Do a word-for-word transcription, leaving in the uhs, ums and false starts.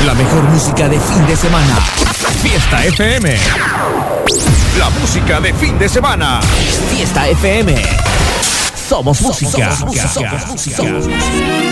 La mejor música de fin de semana. Fiesta F M. La música de fin de semana. Fiesta F M. Somos música. Somos música. Somos música.